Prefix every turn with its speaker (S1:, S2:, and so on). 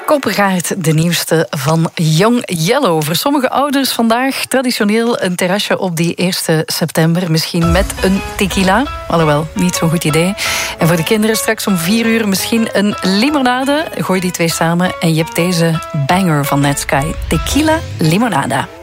S1: Kopergaard, de nieuwste van Young Yellow. Voor sommige ouders vandaag traditioneel een terrasje op die 1 september. Misschien met een tequila, alhoewel, niet zo'n goed idee. En voor de kinderen straks om 4 uur misschien een limonade. Gooi die twee samen en je hebt deze banger van Netsky. Tequila limonada.